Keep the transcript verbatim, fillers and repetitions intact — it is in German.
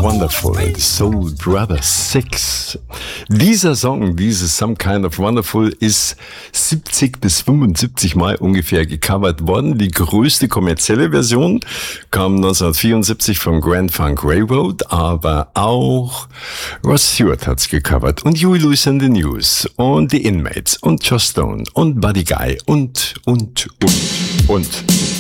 Wonderful, Soul Brothers sechs. Dieser Song, dieses Some Kind of Wonderful, ist siebzig bis fünfundsiebzig Mal ungefähr gecovert worden. Die größte kommerzielle Version kam neunzehnhundertvierundsiebzig von Grand Funk Railroad, aber auch Ross Stewart hat's gecovert und Huey Lewis and the News und The Inmates und Joss Stone und Buddy Guy und, und, und, und.